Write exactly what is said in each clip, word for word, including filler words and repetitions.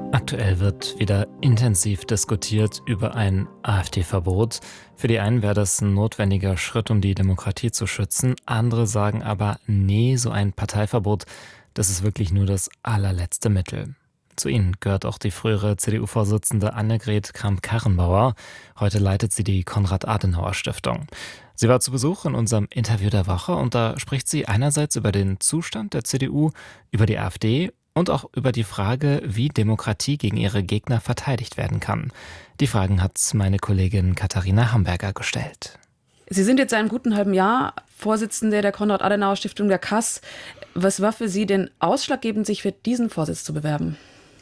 Aktuell wird wieder intensiv diskutiert über ein AfD-Verbot. Für die einen wäre das ein notwendiger Schritt, um die Demokratie zu schützen. Andere sagen aber, nee, so ein Parteiverbot, das ist wirklich nur das allerletzte Mittel. Zu ihnen gehört auch die frühere C D U-Vorsitzende Annegret Kramp-Karrenbauer. Heute leitet sie die Konrad-Adenauer-Stiftung. Sie war zu Besuch in unserem Interview der Woche und da spricht sie einerseits über den Zustand der C D U, über die AfD und auch über die Frage, wie Demokratie gegen ihre Gegner verteidigt werden kann. Die Fragen hat meine Kollegin Katharina Hamburger gestellt. Sie sind jetzt seit einem guten halben Jahr Vorsitzende der Konrad-Adenauer-Stiftung, der K A S. Was war für Sie denn ausschlaggebend, sich für diesen Vorsitz zu bewerben?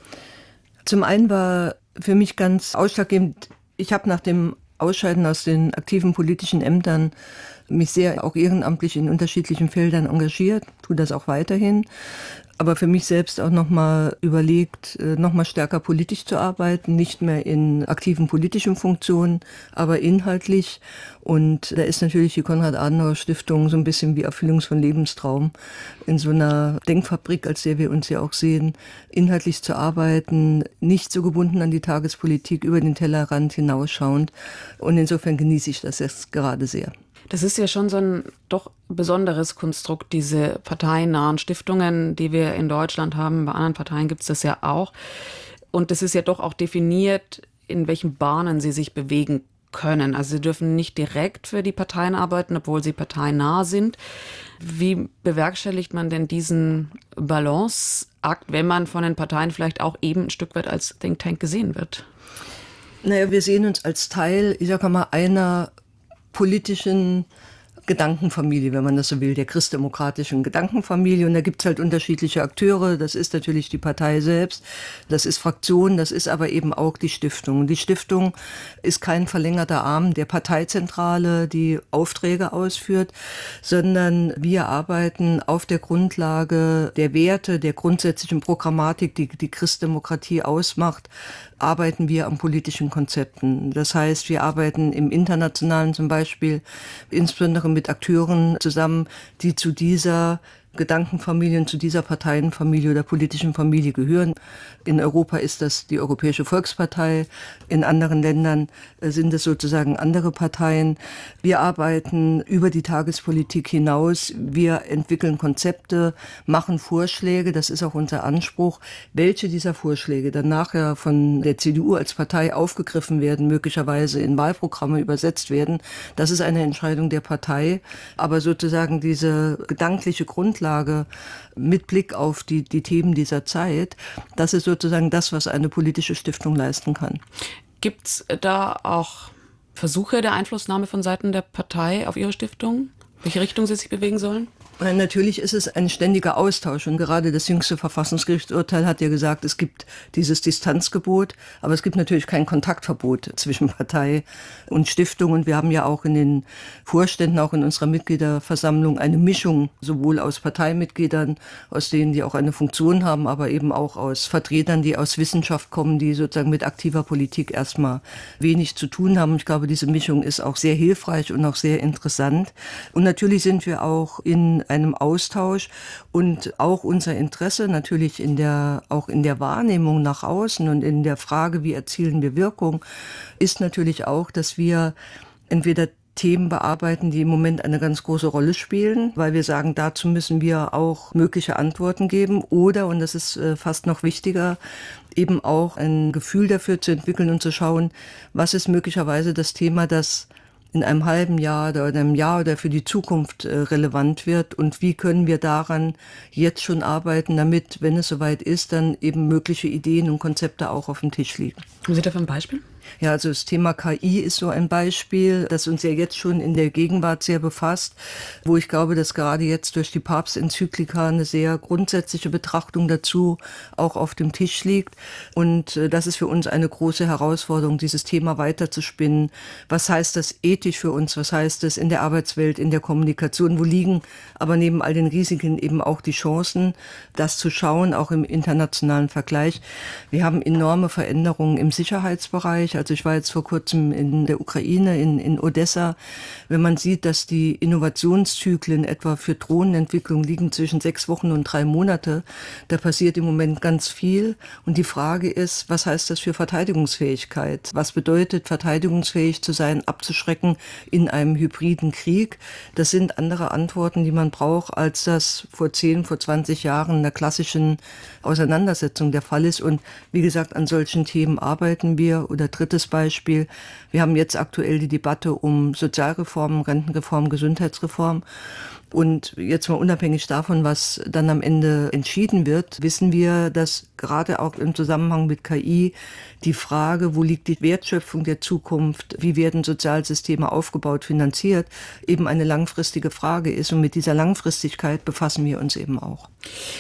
Zum einen war für mich ganz ausschlaggebend, ich habe nach dem Ausscheiden aus den aktiven politischen Ämtern mich sehr auch ehrenamtlich in unterschiedlichen Feldern engagiert, tue das auch weiterhin. Aber für mich selbst auch nochmal überlegt, nochmal stärker politisch zu arbeiten, nicht mehr in aktiven politischen Funktionen, aber inhaltlich. Und da ist natürlich die Konrad-Adenauer-Stiftung so ein bisschen wie Erfüllung von Lebenstraum, in so einer Denkfabrik, als der wir uns ja auch sehen, inhaltlich zu arbeiten, nicht so gebunden an die Tagespolitik, über den Tellerrand hinausschauend. Und insofern genieße ich das jetzt gerade sehr. Das ist ja schon so ein doch besonderes Konstrukt, diese parteinahen Stiftungen, die wir in Deutschland haben. Bei anderen Parteien gibt es das ja auch. Und es ist ja doch auch definiert, in welchen Bahnen sie sich bewegen können. Also sie dürfen nicht direkt für die Parteien arbeiten, obwohl sie parteinah sind. Wie bewerkstelligt man denn diesen Balanceakt, wenn man von den Parteien vielleicht auch eben ein Stück weit als Think Tank gesehen wird? Naja, wir sehen uns als Teil, ich sage mal, einer politischen Gedankenfamilie, wenn man das so will, der christdemokratischen Gedankenfamilie. Und da gibt's halt unterschiedliche Akteure. Das ist natürlich die Partei selbst, das ist Fraktion, das ist aber eben auch die Stiftung. Und die Stiftung ist kein verlängerter Arm der Parteizentrale, die Aufträge ausführt, sondern wir arbeiten auf der Grundlage der Werte, der grundsätzlichen Programmatik, die die Christdemokratie ausmacht, arbeiten wir an politischen Konzepten. Das heißt, wir arbeiten im Internationalen zum Beispiel insbesondere mit Akteuren zusammen, die zu dieser Gedankenfamilie und zu dieser Parteienfamilie oder politischen Familie gehören. In Europa ist das die Europäische Volkspartei, in anderen Ländern sind es sozusagen andere Parteien. Wir arbeiten über die Tagespolitik hinaus, wir entwickeln Konzepte, machen Vorschläge, das ist auch unser Anspruch. Welche dieser Vorschläge dann nachher von der C D U als Partei aufgegriffen werden, möglicherweise in Wahlprogramme übersetzt werden, das ist eine Entscheidung der Partei. Aber sozusagen diese gedankliche Grundlage mit Blick auf die, die Themen dieser Zeit, das ist sozusagen das, was eine politische Stiftung leisten kann. Gibt es da auch Versuche der Einflussnahme von Seiten der Partei auf Ihre Stiftung? Welche Richtung sie sich bewegen sollen? Natürlich ist es ein ständiger Austausch und gerade das jüngste Verfassungsgerichtsurteil hat ja gesagt, es gibt dieses Distanzgebot, aber es gibt natürlich kein Kontaktverbot zwischen Partei und Stiftung und wir haben ja auch in den Vorständen, auch in unserer Mitgliederversammlung eine Mischung sowohl aus Parteimitgliedern, aus denen, die auch eine Funktion haben, aber eben auch aus Vertretern, die aus Wissenschaft kommen, die sozusagen mit aktiver Politik erstmal wenig zu tun haben. Ich glaube, diese Mischung ist auch sehr hilfreich und auch sehr interessant. Und natürlich sind wir auch in einem Austausch und auch unser Interesse natürlich in der, auch in der Wahrnehmung nach außen und in der Frage, wie erzielen wir Wirkung, ist natürlich auch, dass wir entweder Themen bearbeiten, die im Moment eine ganz große Rolle spielen, weil wir sagen, dazu müssen wir auch mögliche Antworten geben oder, und das ist fast noch wichtiger, eben auch ein Gefühl dafür zu entwickeln und zu schauen, was ist möglicherweise das Thema, das in einem halben Jahr oder einem Jahr oder für die Zukunft äh, relevant wird und wie können wir daran jetzt schon arbeiten, damit, wenn es soweit ist, dann eben mögliche Ideen und Konzepte auch auf dem Tisch liegen. Haben Sie dafür ein Beispiel? Ja, also das Thema K I ist so ein Beispiel, das uns ja jetzt schon in der Gegenwart sehr befasst, wo ich glaube, dass gerade jetzt durch die Papstenzyklika eine sehr grundsätzliche Betrachtung dazu auch auf dem Tisch liegt. Und das ist für uns eine große Herausforderung, dieses Thema weiterzuspinnen. Was heißt das ethisch für uns? Was heißt das in der Arbeitswelt, in der Kommunikation? Wo liegen aber neben all den Risiken eben auch die Chancen, das zu schauen, auch im internationalen Vergleich? Wir haben enorme Veränderungen im Sicherheitsbereich. Also ich war jetzt vor kurzem in der Ukraine, in, in Odessa. Wenn man sieht, dass die Innovationszyklen etwa für Drohnenentwicklung liegen zwischen sechs Wochen und drei Monate, da passiert im Moment ganz viel. Und die Frage ist, was heißt das für Verteidigungsfähigkeit? Was bedeutet, verteidigungsfähig zu sein, abzuschrecken in einem hybriden Krieg? Das sind andere Antworten, die man braucht, als das vor zehn, vor zwanzig Jahren in der klassischen Auseinandersetzung der Fall ist. Und wie gesagt, an solchen Themen arbeiten wir. Oder drittes Beispiel, wir haben jetzt aktuell die Debatte um Sozialreformen, Rentenreform, Gesundheitsreform. Und jetzt mal unabhängig davon, was dann am Ende entschieden wird, wissen wir, dass gerade auch im Zusammenhang mit K I die Frage, wo liegt die Wertschöpfung der Zukunft, wie werden Sozialsysteme aufgebaut, finanziert, eben eine langfristige Frage ist. Und mit dieser Langfristigkeit befassen wir uns eben auch.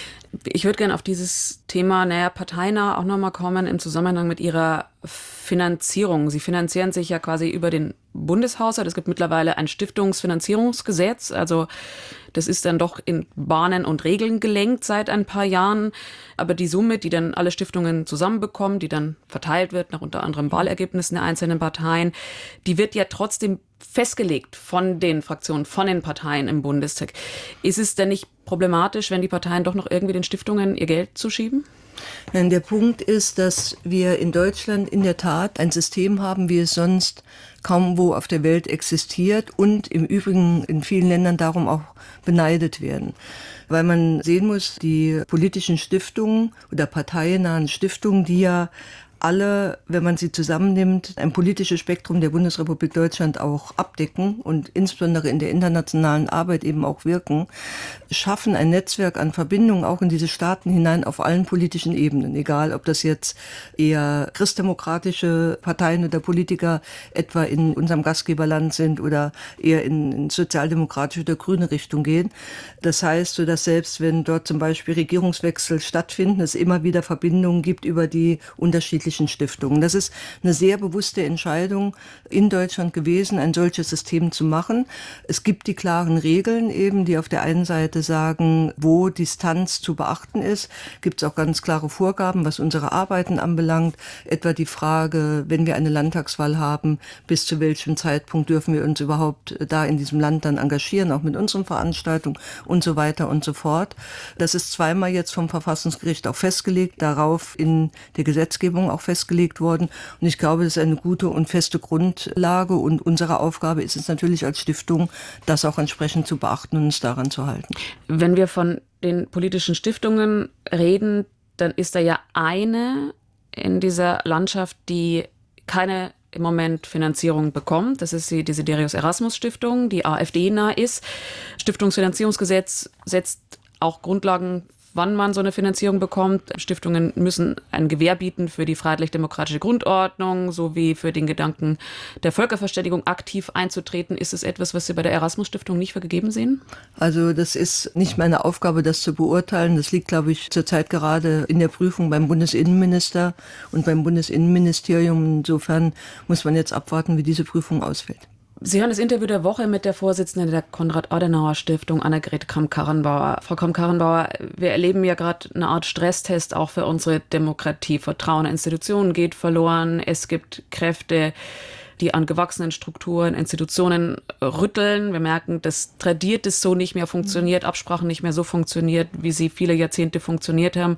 Ich würde gerne auf dieses Thema, naja, parteinah auch nochmal kommen im Zusammenhang mit Ihrer Finanzierung. Sie finanzieren sich ja quasi über den Bundeshaushalt. Es gibt mittlerweile ein Stiftungsfinanzierungsgesetz. Also das ist dann doch in Bahnen und Regeln gelenkt seit ein paar Jahren. Aber die Summe, die dann alle Stiftungen zusammenbekommen, die dann verteilt wird nach unter anderem Wahlergebnissen der einzelnen Parteien, die wird ja trotzdem festgelegt von den Fraktionen, von den Parteien im Bundestag. Ist es denn nicht problematisch, wenn die Parteien doch noch irgendwie den Stiftungen ihr Geld zuschieben? Der Punkt ist, dass wir in Deutschland in der Tat ein System haben, wie es sonst kaum wo auf der Welt existiert und im Übrigen in vielen Ländern darum auch beneidet werden. Weil man sehen muss, die politischen Stiftungen oder parteiennahen Stiftungen, die ja alle, wenn man sie zusammennimmt, ein politisches Spektrum der Bundesrepublik Deutschland auch abdecken und insbesondere in der internationalen Arbeit eben auch wirken, schaffen ein Netzwerk an Verbindungen auch in diese Staaten hinein auf allen politischen Ebenen. Egal, ob das jetzt eher christdemokratische Parteien oder Politiker etwa in unserem Gastgeberland sind oder eher in, in sozialdemokratische oder grüne Richtung gehen. Das heißt, so dass selbst wenn dort zum Beispiel Regierungswechsel stattfinden, es immer wieder Verbindungen gibt über die unterschiedlichen Stiftungen. Das ist eine sehr bewusste Entscheidung in Deutschland gewesen, ein solches System zu machen. Es gibt die klaren Regeln eben, die auf der einen Seite sagen, wo Distanz zu beachten ist. Gibt es auch ganz klare Vorgaben, was unsere Arbeiten anbelangt. Etwa die Frage, wenn wir eine Landtagswahl haben, bis zu welchem Zeitpunkt dürfen wir uns überhaupt da in diesem Land dann engagieren, auch mit unseren Veranstaltungen und so weiter und so fort. Das ist zweimal jetzt vom Verfassungsgericht auch festgelegt, darauf in der Gesetzgebung auch festgelegt worden. Und ich glaube, das ist eine gute und feste Grundlage. Und unsere Aufgabe ist es natürlich als Stiftung, das auch entsprechend zu beachten und uns daran zu halten. Wenn wir von den politischen Stiftungen reden, dann ist da ja eine in dieser Landschaft, die keine im Moment Finanzierung bekommt. Das ist die Desiderius Erasmus Stiftung, die AfD-nah ist. Stiftungsfinanzierungsgesetz setzt auch Grundlagen, wann man so eine Finanzierung bekommt. Stiftungen müssen ein Gewähr bieten für die freiheitlich-demokratische Grundordnung sowie für den Gedanken der Völkerverständigung aktiv einzutreten. Ist es etwas, was Sie bei der Erasmus-Stiftung nicht für gegeben sehen? Also das ist nicht meine Aufgabe, das zu beurteilen. Das liegt, glaube ich, zurzeit gerade in der Prüfung beim Bundesinnenminister und beim Bundesinnenministerium. Insofern muss man jetzt abwarten, wie diese Prüfung ausfällt. Sie hören das Interview der Woche mit der Vorsitzenden der Konrad-Adenauer-Stiftung, Annegret Kramp-Karrenbauer. Frau Kramp-Karrenbauer, wir erleben ja gerade eine Art Stresstest auch für unsere Demokratie. Vertrauen in Institutionen geht verloren. Es gibt Kräfte, die an gewachsenen Strukturen, Institutionen rütteln. Wir merken, dass Tradiertes so nicht mehr funktioniert, Absprachen nicht mehr so funktioniert, wie sie viele Jahrzehnte funktioniert haben.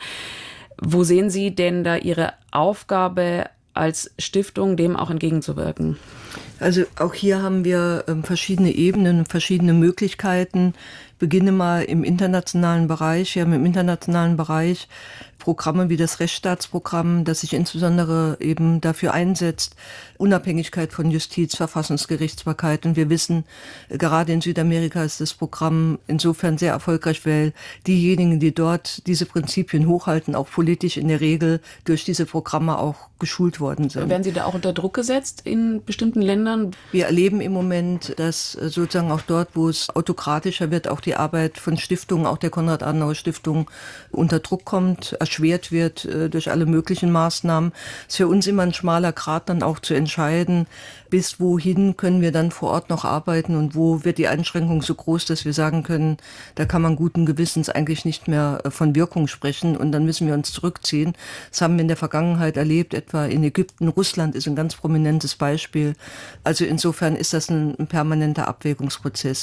Wo sehen Sie denn da Ihre Aufgabe als Stiftung, dem auch entgegenzuwirken? Also auch hier haben wir ähm, verschiedene Ebenen, verschiedene Möglichkeiten. Ich beginne mal im internationalen Bereich. Wir haben im internationalen Bereich Programme wie das Rechtsstaatsprogramm, das sich insbesondere eben dafür einsetzt, Unabhängigkeit von Justiz, Verfassungsgerichtsbarkeit. Und wir wissen, gerade in Südamerika ist das Programm insofern sehr erfolgreich, weil diejenigen, die dort diese Prinzipien hochhalten, auch politisch in der Regel durch diese Programme auch geschult worden sind. Werden Sie da auch unter Druck gesetzt in bestimmten Ländern? Wir erleben im Moment, dass sozusagen auch dort, wo es autokratischer wird, auch die die Arbeit von Stiftungen, auch der Konrad-Adenauer-Stiftung, unter Druck kommt, erschwert wird äh, durch alle möglichen Maßnahmen. Es ist für uns immer ein schmaler Grat dann auch zu entscheiden, bis wohin können wir dann vor Ort noch arbeiten und wo wird die Einschränkung so groß, dass wir sagen können, da kann man guten Gewissens eigentlich nicht mehr von Wirkung sprechen und dann müssen wir uns zurückziehen. Das haben wir in der Vergangenheit erlebt, etwa in Ägypten. Russland ist ein ganz prominentes Beispiel. Also insofern ist das ein, ein permanenter Abwägungsprozess.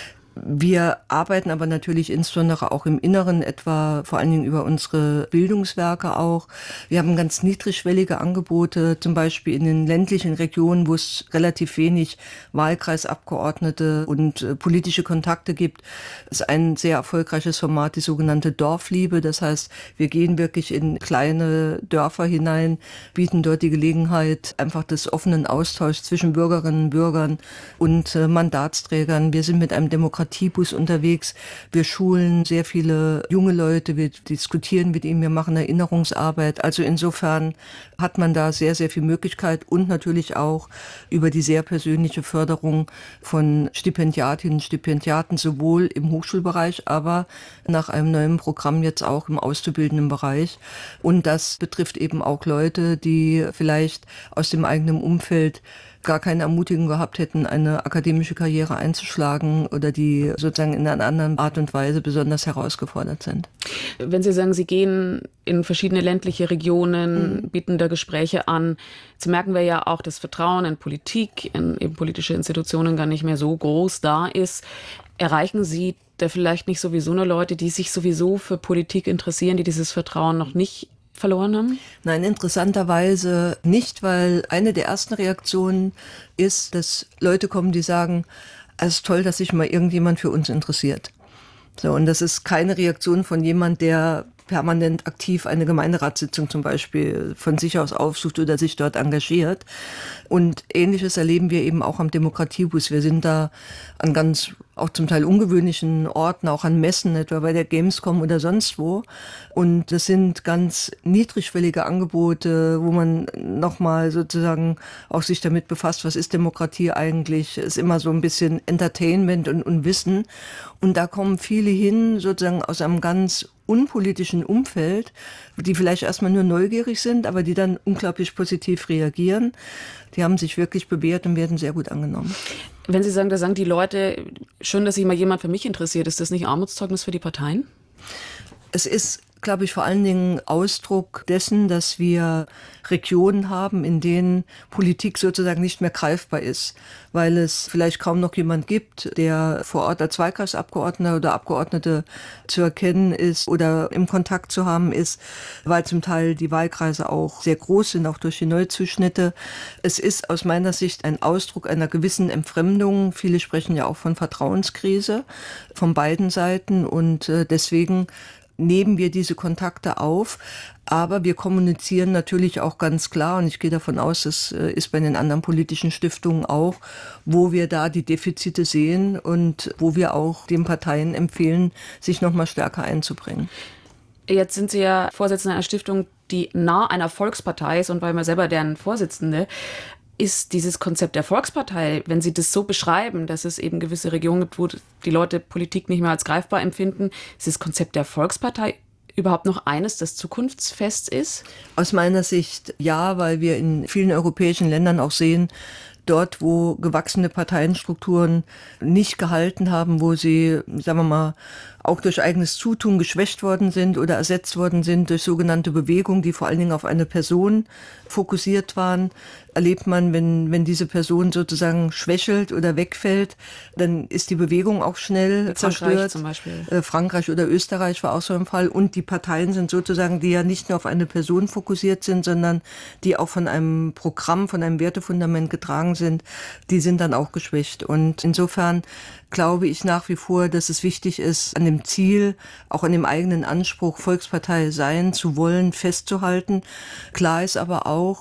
Wir arbeiten aber natürlich insbesondere auch im Inneren, etwa vor allen Dingen über unsere Bildungswerke auch. Wir haben ganz niedrigschwellige Angebote, zum Beispiel in den ländlichen Regionen, wo es relativ wenig Wahlkreisabgeordnete und äh, politische Kontakte gibt. Es ist ein sehr erfolgreiches Format, die sogenannte Dorfliebe. Das heißt, wir gehen wirklich in kleine Dörfer hinein, bieten dort die Gelegenheit einfach des offenen Austauschs zwischen Bürgerinnen und Bürgern und äh, Mandatsträgern. Wir sind mit einem Demokratie Demokratiebus unterwegs. Wir schulen sehr viele junge Leute, wir diskutieren mit ihnen, wir machen Erinnerungsarbeit. Also insofern hat man da sehr, sehr viel Möglichkeit und natürlich auch über die sehr persönliche Förderung von Stipendiatinnen und Stipendiaten, sowohl im Hochschulbereich, aber nach einem neuen Programm jetzt auch im auszubildenden Bereich. Und das betrifft eben auch Leute, die vielleicht aus dem eigenen Umfeld gar keine Ermutigung gehabt hätten, eine akademische Karriere einzuschlagen oder die sozusagen in einer anderen Art und Weise besonders herausgefordert sind. Wenn Sie sagen, Sie gehen in verschiedene ländliche Regionen, mhm. bieten da Gespräche an, jetzt merken wir ja auch, dass Vertrauen in Politik, in eben politische Institutionen gar nicht mehr so groß da ist. Erreichen Sie da vielleicht nicht sowieso nur Leute, die sich sowieso für Politik interessieren, die dieses Vertrauen noch nicht verloren haben? Nein, interessanterweise nicht, weil eine der ersten Reaktionen ist, dass Leute kommen, die sagen, es ist toll, dass sich mal irgendjemand für uns interessiert. So, und das ist keine Reaktion von jemand, der permanent aktiv eine Gemeinderatssitzung zum Beispiel von sich aus aufsucht oder sich dort engagiert. Und Ähnliches erleben wir eben auch am Demokratiebus. Wir sind da an ganz auch zum Teil ungewöhnlichen Orten, auch an Messen, etwa bei der Gamescom oder sonst wo. Und das sind ganz niedrigschwellige Angebote, wo man nochmal sozusagen auch sich damit befasst, was ist Demokratie eigentlich? Ist immer so ein bisschen Entertainment und, und Wissen. Und da kommen viele hin, sozusagen aus einem ganz unpolitischen Umfeld, die vielleicht erstmal nur neugierig sind, aber die dann unglaublich positiv reagieren. Die haben sich wirklich bewährt und werden sehr gut angenommen. Wenn Sie sagen, da sagen die Leute, schön, dass sich mal jemand für mich interessiert, ist das nicht Armutszeugnis für die Parteien? Es ist, glaube ich, vor allen Dingen Ausdruck dessen, dass wir Regionen haben, in denen Politik sozusagen nicht mehr greifbar ist, weil es vielleicht kaum noch jemand gibt, der vor Ort als Wahlkreisabgeordneter oder Abgeordnete zu erkennen ist oder im Kontakt zu haben ist, weil zum Teil die Wahlkreise auch sehr groß sind, auch durch die Neuzuschnitte. Es ist aus meiner Sicht ein Ausdruck einer gewissen Entfremdung. Viele sprechen ja auch von Vertrauenskrise von beiden Seiten und deswegen nehmen wir diese Kontakte auf, aber wir kommunizieren natürlich auch ganz klar, und ich gehe davon aus, das ist bei den anderen politischen Stiftungen auch, wo wir da die Defizite sehen und wo wir auch den Parteien empfehlen, sich noch mal stärker einzubringen. Jetzt sind Sie ja Vorsitzende einer Stiftung, die nah einer Volkspartei ist und war immer selber deren Vorsitzende. Ist dieses Konzept der Volkspartei, wenn Sie das so beschreiben, dass es eben gewisse Regionen gibt, wo die Leute Politik nicht mehr als greifbar empfinden, ist das Konzept der Volkspartei überhaupt noch eines, das zukunftsfest ist? Aus meiner Sicht ja, weil wir in vielen europäischen Ländern auch sehen, dort, wo gewachsene Parteienstrukturen nicht gehalten haben, wo sie, sagen wir mal, auch durch eigenes Zutun geschwächt worden sind oder ersetzt worden sind durch sogenannte Bewegungen, die vor allen Dingen auf eine Person fokussiert waren, erlebt man, wenn, wenn diese Person sozusagen schwächelt oder wegfällt, dann ist die Bewegung auch schnell Frankreich zerstört. Zum Beispiel. Äh, Frankreich oder Österreich war auch so ein Fall. Und die Parteien sind sozusagen, die ja nicht nur auf eine Person fokussiert sind, sondern die auch von einem Programm, von einem Wertefundament getragen sind, die sind dann auch geschwächt. Und insofern glaube ich nach wie vor, dass es wichtig ist, an dem Ziel, auch an dem eigenen Anspruch, Volkspartei sein zu wollen, festzuhalten. Klar ist aber auch,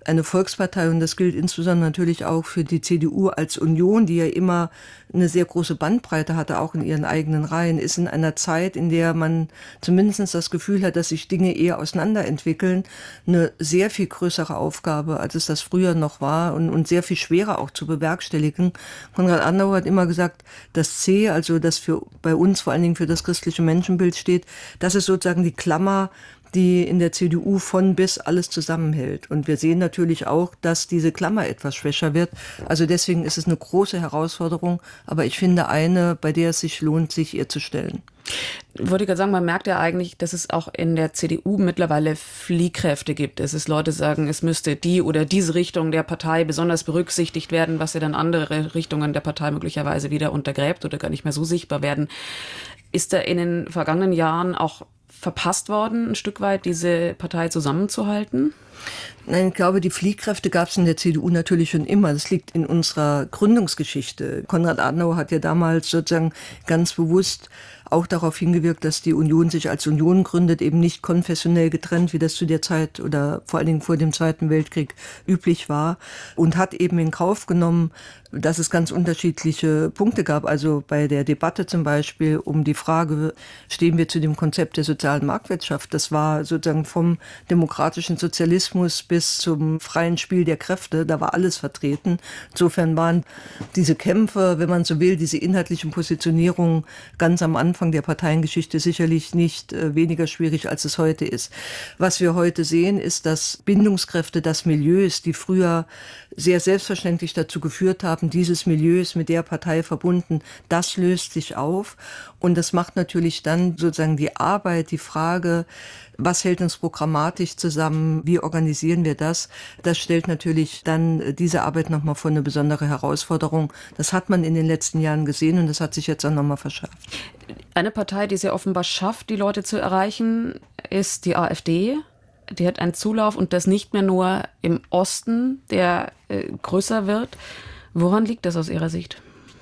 eine Volkspartei, und das gilt insbesondere natürlich auch für die C D U als Union, die ja immer eine sehr große Bandbreite hatte, auch in ihren eigenen Reihen, ist in einer Zeit, in der man zumindest das Gefühl hat, dass sich Dinge eher auseinanderentwickeln, eine sehr viel größere Aufgabe, als es das früher noch war, und, und sehr viel schwerer auch zu bewerkstelligen. Konrad Adenauer hat immer gesagt, das C, also das für bei uns vor allen Dingen für das christliche Menschenbild steht, das ist sozusagen die Klammer, die in der C D U von bis alles zusammenhält. Und wir sehen natürlich auch, dass diese Klammer etwas schwächer wird. Also deswegen ist es eine große Herausforderung, aber ich finde eine, bei der es sich lohnt, sich ihr zu stellen. Ich wollte gerade sagen, man merkt ja eigentlich, dass es auch in der C D U mittlerweile Fliehkräfte gibt. Es ist Leute sagen, es müsste die oder diese Richtung der Partei besonders berücksichtigt werden, was ja dann andere Richtungen der Partei möglicherweise wieder untergräbt oder gar nicht mehr so sichtbar werden. Ist da in den vergangenen Jahren auch verpasst worden, ein Stück weit diese Partei zusammenzuhalten? Nein, ich glaube, die Fliehkräfte gab es in der C D U natürlich schon immer. Das liegt in unserer Gründungsgeschichte. Konrad Adenauer hat ja damals sozusagen ganz bewusst auch darauf hingewirkt, dass die Union sich als Union gründet, eben nicht konfessionell getrennt, wie das zu der Zeit oder vor allen Dingen vor dem Zweiten Weltkrieg üblich war, und hat eben in Kauf genommen, dass es ganz unterschiedliche Punkte gab. Also bei der Debatte zum Beispiel um die Frage, stehen wir zu dem Konzept der sozialen Marktwirtschaft? Das war sozusagen vom demokratischen Sozialismus bis zum freien Spiel der Kräfte, da war alles vertreten. Insofern waren diese Kämpfe, wenn man so will, diese inhaltlichen Positionierungen ganz am Anfang der Parteiengeschichte sicherlich nicht äh, weniger schwierig, als es heute ist. Was wir heute sehen, ist, dass Bindungskräfte, das Milieus, die früher sehr selbstverständlich dazu geführt haben, dieses Milieu ist mit der Partei verbunden, das löst sich auf. Und das macht natürlich dann sozusagen die Arbeit, die Frage, was hält uns programmatisch zusammen, wie organisieren wir das, das stellt natürlich dann diese Arbeit nochmal vor eine besondere Herausforderung. Das hat man in den letzten Jahren gesehen und das hat sich jetzt auch nochmal verschärft. Eine Partei, die es ja offenbar schafft, die Leute zu erreichen, ist die AfD. Die hat einen Zulauf und das nicht mehr nur im Osten, der äh, größer wird. Woran liegt das aus Ihrer Sicht?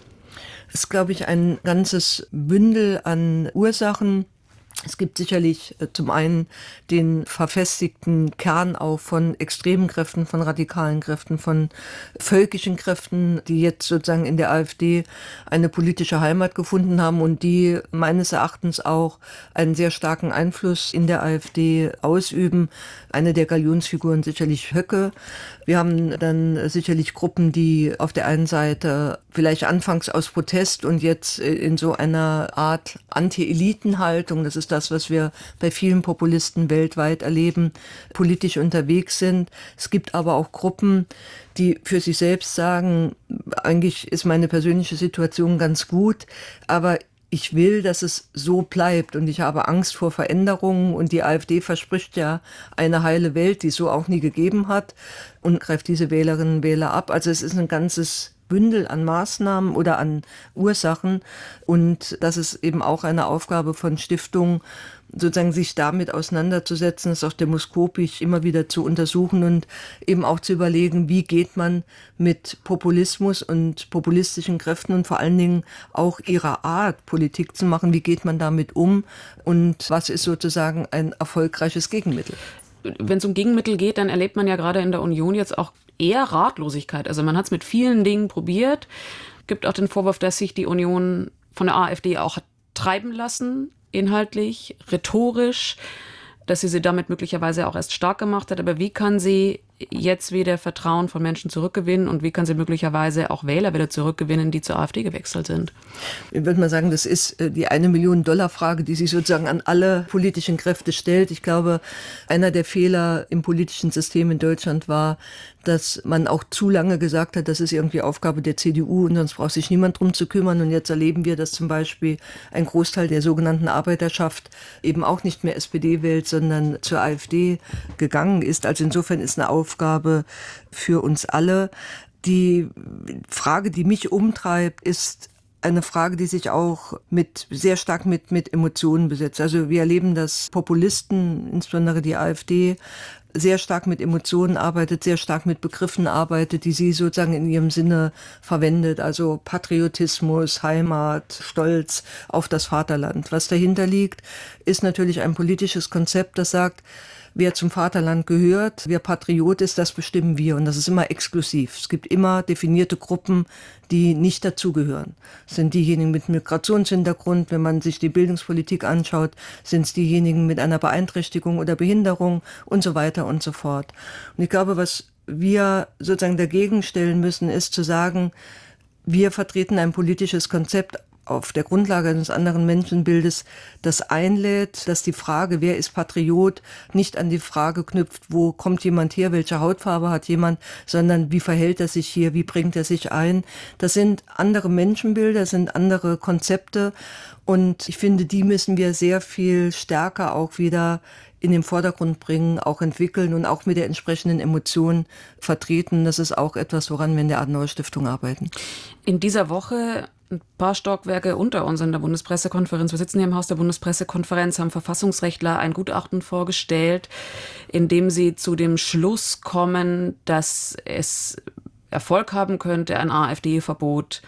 Es ist, glaube ich, ein ganzes Bündel an Ursachen. Es gibt sicherlich äh, zum einen den verfestigten Kern auch von extremen Kräften, von radikalen Kräften, von völkischen Kräften, die jetzt sozusagen in der AfD eine politische Heimat gefunden haben und die meines Erachtens auch einen sehr starken Einfluss in der AfD ausüben. Eine der Galionsfiguren sicherlich Höcke. Wir haben dann sicherlich Gruppen, die auf der einen Seite vielleicht anfangs aus Protest und jetzt in so einer Art Anti-Eliten-Haltung, das ist das, was wir bei vielen Populisten weltweit erleben, politisch unterwegs sind. Es gibt aber auch Gruppen, die für sich selbst sagen, eigentlich ist meine persönliche Situation ganz gut, aber ich will, dass es so bleibt und ich habe Angst vor Veränderungen und die AfD verspricht ja eine heile Welt, die es so auch nie gegeben hat und greift diese Wählerinnen und Wähler ab. Also es ist ein ganzes Bündel an Maßnahmen oder an Ursachen und das ist eben auch eine Aufgabe von Stiftungen, sozusagen sich damit auseinanderzusetzen, es auch demoskopisch immer wieder zu untersuchen und eben auch zu überlegen, wie geht man mit Populismus und populistischen Kräften und vor allen Dingen auch ihrer Art, Politik zu machen, wie geht man damit um und was ist sozusagen ein erfolgreiches Gegenmittel. Wenn es um Gegenmittel geht, dann erlebt man ja gerade in der Union jetzt auch eher Ratlosigkeit. Also man hat es mit vielen Dingen probiert. Gibt auch den Vorwurf, dass sich die Union von der AfD auch hat treiben lassen, inhaltlich, rhetorisch, dass sie sie damit möglicherweise auch erst stark gemacht hat. Aber wie kann sie jetzt wieder Vertrauen von Menschen zurückgewinnen und wie kann sie möglicherweise auch Wähler wieder zurückgewinnen, die zur AfD gewechselt sind? Ich würde mal sagen, das ist die eine Million Dollar Frage, die sich sozusagen an alle politischen Kräfte stellt. Ich glaube, einer der Fehler im politischen System in Deutschland war, dass man auch zu lange gesagt hat, das ist irgendwie Aufgabe der C D U und sonst braucht sich niemand drum zu kümmern. Und jetzt erleben wir, dass zum Beispiel ein Großteil der sogenannten Arbeiterschaft eben auch nicht mehr S P D wählt, sondern zur AfD gegangen ist. Also insofern ist eine Aufgabe für uns alle. Die Frage, die mich umtreibt, ist eine Frage, die sich auch mit sehr stark mit, mit Emotionen besetzt. Also wir erleben, dass Populisten, insbesondere die AfD, sehr stark mit Emotionen arbeitet, sehr stark mit Begriffen arbeitet, die sie sozusagen in ihrem Sinne verwendet. Also Patriotismus, Heimat, Stolz auf das Vaterland. Was dahinter liegt, ist natürlich ein politisches Konzept, das sagt, wer zum Vaterland gehört, wer Patriot ist, das bestimmen wir. Und das ist immer exklusiv. Es gibt immer definierte Gruppen, die nicht dazugehören. Es sind diejenigen mit Migrationshintergrund, wenn man sich die Bildungspolitik anschaut, sind es diejenigen mit einer Beeinträchtigung oder Behinderung und so weiter und so fort. Und ich glaube, was wir sozusagen dagegen stellen müssen, ist zu sagen, wir vertreten ein politisches Konzept auf der Grundlage eines anderen Menschenbildes, das einlädt, dass die Frage, wer ist Patriot, nicht an die Frage knüpft, wo kommt jemand her, welche Hautfarbe hat jemand, sondern wie verhält er sich hier, wie bringt er sich ein. Das sind andere Menschenbilder, das sind andere Konzepte und ich finde, die müssen wir sehr viel stärker auch wieder in den Vordergrund bringen, auch entwickeln und auch mit der entsprechenden Emotion vertreten. Das ist auch etwas, woran wir in der Adenauer-Stiftung arbeiten. In dieser Woche, ein paar Stockwerke unter uns in der Bundespressekonferenz, wir sitzen hier im Haus der Bundespressekonferenz, haben Verfassungsrechtler ein Gutachten vorgestellt, in dem sie zu dem Schluss kommen, dass es Erfolg haben könnte, ein AfD-Verbot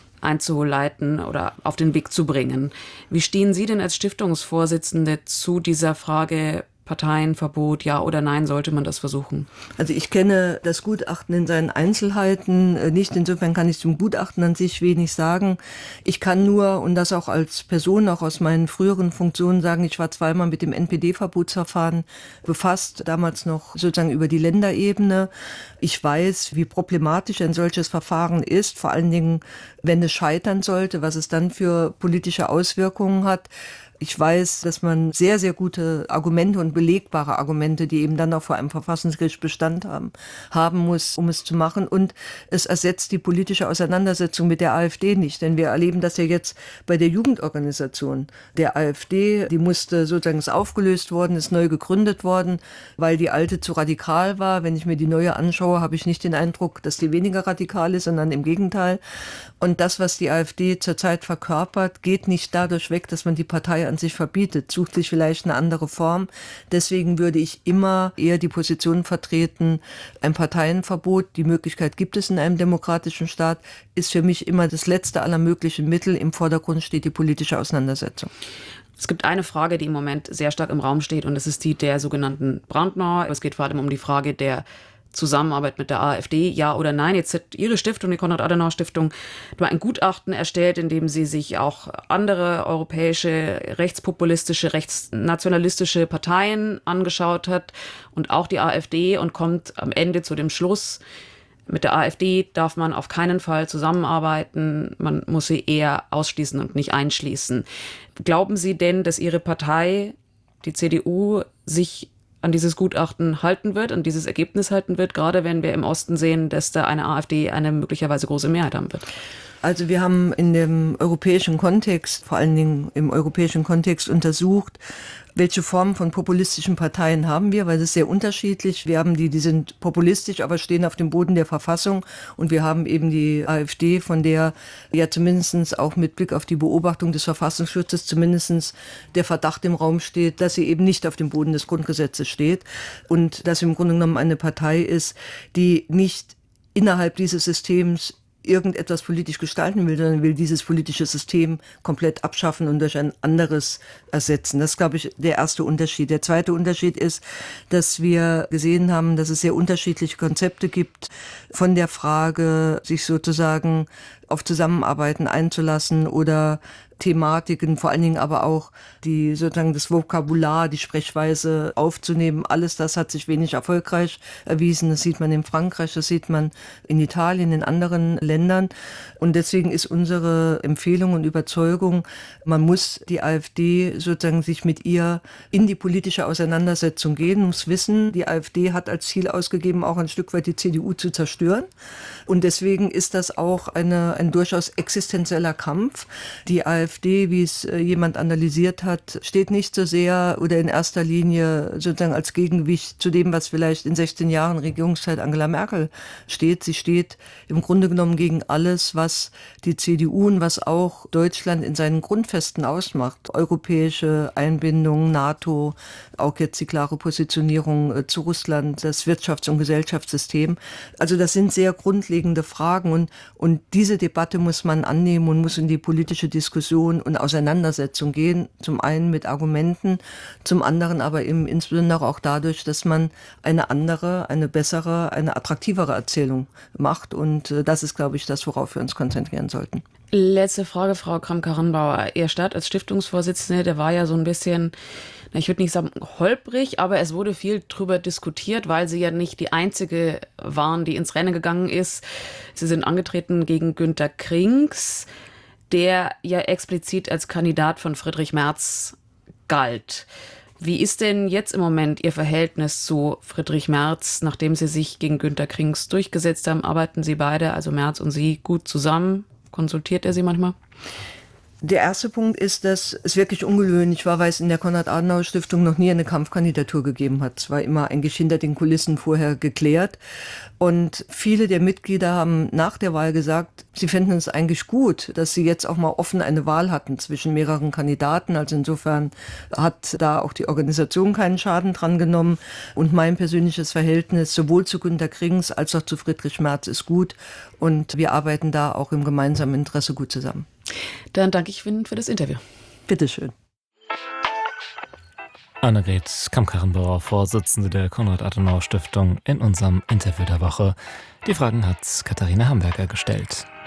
einzuleiten oder auf den Weg zu bringen. Wie stehen Sie denn als Stiftungsvorsitzende zu dieser Frage Parteienverbot, ja oder nein, sollte man das versuchen? Also ich kenne das Gutachten in seinen Einzelheiten nicht, insofern kann ich zum Gutachten an sich wenig sagen. Ich kann nur, und das auch als Person, auch aus meinen früheren Funktionen sagen, ich war zweimal mit dem N P D-Verbotsverfahren befasst, damals noch sozusagen über die Länderebene. Ich weiß, wie problematisch ein solches Verfahren ist, vor allen Dingen, wenn es scheitern sollte, was es dann für politische Auswirkungen hat. Ich weiß, dass man sehr, sehr gute Argumente und belegbare Argumente, die eben dann auch vor einem Verfassungsgericht Bestand haben, haben muss, um es zu machen. Und es ersetzt die politische Auseinandersetzung mit der AfD nicht. Denn wir erleben das ja jetzt bei der Jugendorganisation der AfD. Die musste sozusagen, ist aufgelöst worden, ist neu gegründet worden, weil die alte zu radikal war. Wenn ich mir die neue anschaue, habe ich nicht den Eindruck, dass die weniger radikal ist, sondern im Gegenteil. Und das, was die AfD zurzeit verkörpert, geht nicht dadurch weg, dass man die Partei an sich verbietet, sucht sich vielleicht eine andere Form. Deswegen würde ich immer eher die Position vertreten, ein Parteienverbot, die Möglichkeit gibt es in einem demokratischen Staat, ist für mich immer das letzte aller möglichen Mittel. Im Vordergrund steht die politische Auseinandersetzung. Es gibt eine Frage, die im Moment sehr stark im Raum steht, und das ist die der sogenannten Brandmauer. Es geht vor allem um die Frage der Zusammenarbeit mit der AfD, ja oder nein. Jetzt hat Ihre Stiftung, die Konrad-Adenauer-Stiftung, ein Gutachten erstellt, in dem sie sich auch andere europäische rechtspopulistische, rechtsnationalistische Parteien angeschaut hat und auch die AfD, und kommt am Ende zu dem Schluss, mit der AfD darf man auf keinen Fall zusammenarbeiten, man muss sie eher ausschließen und nicht einschließen. Glauben Sie denn, dass Ihre Partei, die C D U, sich an dieses Gutachten halten wird, an dieses Ergebnis halten wird, gerade wenn wir im Osten sehen, dass da eine AfD eine möglicherweise große Mehrheit haben wird? Also wir haben in dem europäischen Kontext, vor allen Dingen im europäischen Kontext untersucht, welche Formen von populistischen Parteien haben wir, weil das ist sehr unterschiedlich. Wir haben die, die sind populistisch, aber stehen auf dem Boden der Verfassung. Und wir haben eben die AfD, von der ja zumindest auch mit Blick auf die Beobachtung des Verfassungsschutzes zumindest der Verdacht im Raum steht, dass sie eben nicht auf dem Boden des Grundgesetzes steht. Und dass sie im Grunde genommen eine Partei ist, die nicht innerhalb dieses Systems irgendetwas politisch gestalten will, sondern will dieses politische System komplett abschaffen und durch ein anderes ersetzen. Das ist, glaube ich, der erste Unterschied. Der zweite Unterschied ist, dass wir gesehen haben, dass es sehr unterschiedliche Konzepte gibt, von der Frage, sich sozusagen auf Zusammenarbeiten einzulassen oder Thematiken, vor allen Dingen aber auch die sozusagen das Vokabular, die Sprechweise aufzunehmen. Alles das hat sich wenig erfolgreich erwiesen. Das sieht man in Frankreich, das sieht man in Italien, in anderen Ländern. Und deswegen ist unsere Empfehlung und Überzeugung, man muss die AfD sozusagen sich mit ihr in die politische Auseinandersetzung gehen, muss wissen, die AfD hat als Ziel ausgegeben, auch ein Stück weit die C D U zu zerstören. Und deswegen ist das auch eine, ein durchaus existenzieller Kampf. Die AfD, wie es jemand analysiert hat, steht nicht so sehr oder in erster Linie sozusagen als Gegengewicht zu dem, was vielleicht in sechzehn Jahren Regierungszeit Angela Merkel steht. Sie steht im Grunde genommen gegen alles, was die C D U und was auch Deutschland in seinen Grundfesten ausmacht. Europäische Einbindung, NATO, auch jetzt die klare Positionierung zu Russland, das Wirtschafts- und Gesellschaftssystem. Also das sind sehr grundlegende Fragen und, und diese Debatte Debatte muss man annehmen und muss in die politische Diskussion und Auseinandersetzung gehen. Zum einen mit Argumenten, zum anderen aber eben insbesondere auch dadurch, dass man eine andere, eine bessere, eine attraktivere Erzählung macht. Und das ist, glaube ich, das, worauf wir uns konzentrieren sollten. Letzte Frage, Frau Kramp-Karrenbauer. Ihr Start als Stiftungsvorsitzende, der war ja so ein bisschen, ich würde nicht sagen holprig, aber es wurde viel drüber diskutiert, weil Sie ja nicht die Einzige waren, die ins Rennen gegangen ist. Sie sind angetreten gegen Günter Krings, der ja explizit als Kandidat von Friedrich Merz galt. Wie ist denn jetzt im Moment Ihr Verhältnis zu Friedrich Merz, nachdem Sie sich gegen Günter Krings durchgesetzt haben? Arbeiten Sie beide, also Merz und Sie, gut zusammen? Konsultiert er Sie manchmal? Der erste Punkt ist, dass es wirklich ungewöhnlich war, weil es in der Konrad-Adenauer-Stiftung noch nie eine Kampfkandidatur gegeben hat. Es war immer eigentlich hinter den Kulissen vorher geklärt. Und viele der Mitglieder haben nach der Wahl gesagt, sie fänden es eigentlich gut, dass sie jetzt auch mal offen eine Wahl hatten zwischen mehreren Kandidaten. Also insofern hat da auch die Organisation keinen Schaden dran genommen. Und mein persönliches Verhältnis sowohl zu Günter Krings als auch zu Friedrich Merz ist gut. Und wir arbeiten da auch im gemeinsamen Interesse gut zusammen. Dann danke ich Ihnen für das Interview. Bitteschön. Annegret Kramp-Karrenbauer, Vorsitzende der Konrad-Adenauer-Stiftung, in unserem Interview der Woche. Die Fragen hat Katharina Hamburger gestellt.